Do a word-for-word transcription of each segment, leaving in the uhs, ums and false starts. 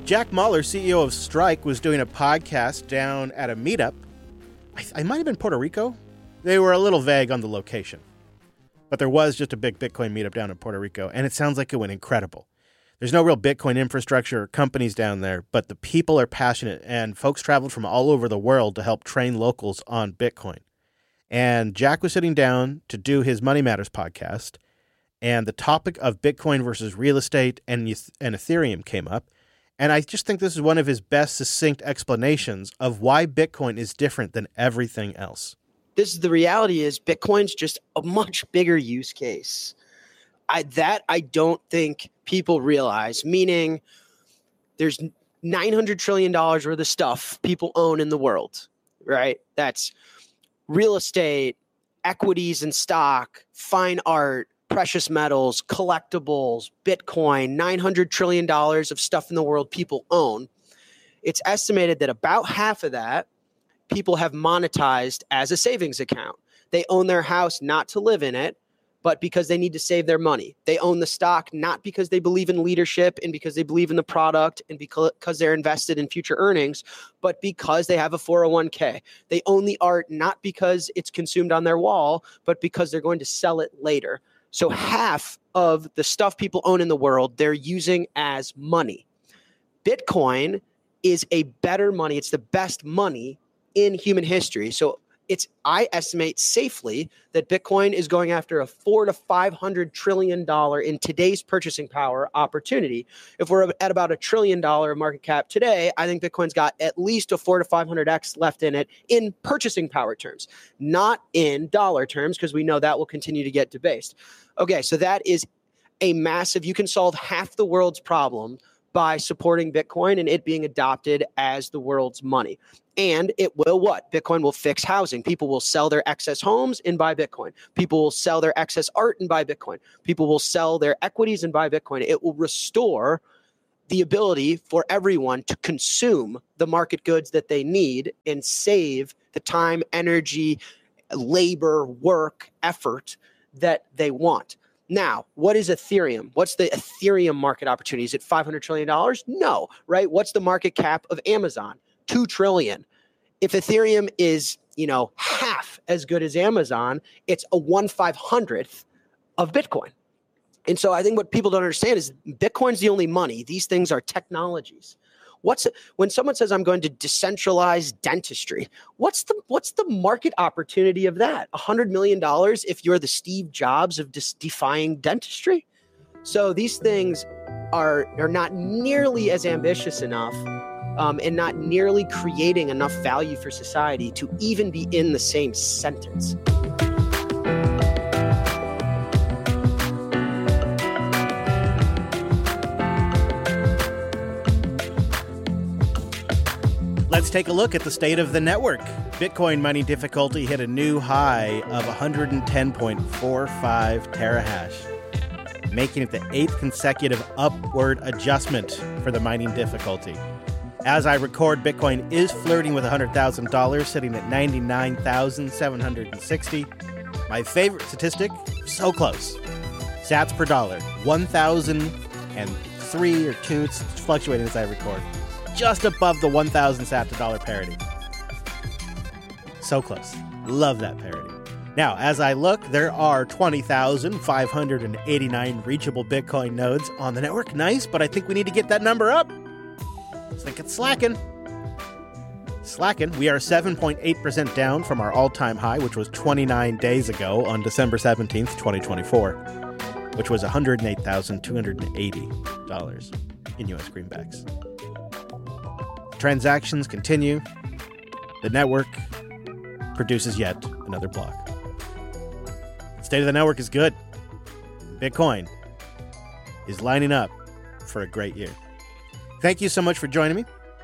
Jack Mahler, C E O of Strike, was doing a podcast down at a meetup. I, I might have been Puerto Rico. They were a little vague on the location. But there was just a big Bitcoin meetup down in Puerto Rico, and it sounds like it went incredible. There's no real Bitcoin infrastructure or companies down there, but the people are passionate, and folks traveled from all over the world to help train locals on Bitcoin. And Jack was sitting down to do his Money Matters podcast, and the topic of Bitcoin versus real estate and, and Ethereum came up. And I just think this is one of his best succinct explanations of why Bitcoin is different than everything else. This is the reality is Bitcoin's just a much bigger use case. I, that I don't think people realize, meaning there's nine hundred trillion dollars worth of stuff people own in the world, right? That's real estate, equities and stock, fine art, precious metals, collectibles, Bitcoin, nine hundred trillion dollars of stuff in the world people own. It's estimated that about half of that people have monetized as a savings account. They own their house not to live in it, but because they need to save their money. They own the stock not because they believe in leadership and because they believe in the product and because they're invested in future earnings, but because they have a four oh one k. They own the art not because it's consumed on their wall, but because they're going to sell it later. So half of the stuff people own in the world, they're using as money. Bitcoin is a better money. It's the best money in human history. So it's, I estimate safely that Bitcoin is going after a four to five hundred trillion dollar in today's purchasing power opportunity. If we're at about a trillion dollar market cap today, I think Bitcoin's got at least a four to five hundred x left in it in purchasing power terms, not in dollar terms, because we know that will continue to get debased. Okay, so that is a massive. You can solve half the world's problem by supporting Bitcoin and it being adopted as the world's money. And it will what? Bitcoin will fix housing. People will sell their excess homes and buy Bitcoin. People will sell their excess art and buy Bitcoin. People will sell their equities and buy Bitcoin. It will restore the ability for everyone to consume the market goods that they need and save the time, energy, labor, work, effort that they want. Now, what is Ethereum? What's the Ethereum market opportunity? Is it five hundred trillion dollars? No, right? What's the market cap of Amazon? two trillion dollars. If Ethereum is, you know, half as good as Amazon, it's a one five hundredth of Bitcoin. And so I think what people don't understand is Bitcoin's the only money. These things are technologies. What's when someone says I'm going to decentralize dentistry? What's the what's the market opportunity of that? A hundred million dollars if you're the Steve Jobs of dis- defying dentistry? So these things are are not nearly as ambitious enough, um, and not nearly creating enough value for society to even be in the same sentence. Let's take a look at the state of the network. Bitcoin mining difficulty hit a new high of one hundred ten point four five terahash, making it the eighth consecutive upward adjustment for the mining difficulty. As I record, Bitcoin is flirting with one hundred thousand dollars, sitting at ninety-nine thousand seven hundred sixty. My favorite statistic, so close. Sats per dollar, one thousand three or two, it's fluctuating as I record. Just above the one thousand sat to dollar parity. So close. Love that parity. Now, as I look, there are twenty thousand five hundred eighty-nine reachable Bitcoin nodes on the network. Nice, but I think we need to get that number up. I think it's slacking. Slacking. We are seven point eight percent down from our all-time high, which was twenty-nine days ago on December seventeenth, twenty twenty-four, which was one hundred eight thousand two hundred eighty dollars in U S greenbacks. Transactions continue. The network produces yet another block. State of the network is good. Bitcoin is lining up for a great year. Thank you so much for joining me.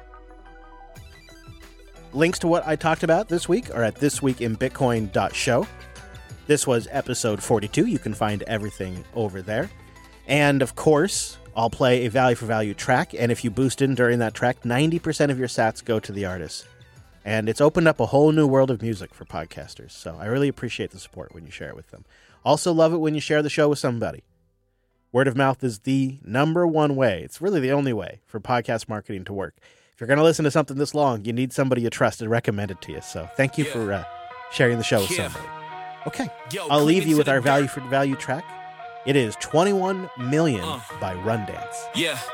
Links to what I talked about this week are at this week in bitcoin dot show. This was episode forty-two. You can find everything over there. And of course, I'll play a value for value track, and if you boost in during that track, ninety percent of your sats go to the artist. And it's opened up a whole new world of music for podcasters, so I really appreciate the support when you share it with them. Also love it when you share the show with somebody. Word of mouth is the number one way. It's really the only way for podcast marketing to work. If you're going to listen to something this long, you need somebody you trust to recommend it to you. So thank you yeah. for uh, sharing the show with yeah. somebody. Okay, Yo, I'll leave you with our value for value track. It is twenty-one million uh. by Run Dance. Yeah.